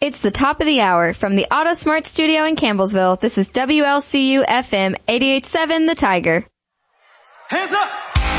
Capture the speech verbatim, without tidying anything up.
It's the top of the hour from the AutoSmart studio in Campbellsville. This is W L C U F M eighty-eight point seven The Tiger. Hands up!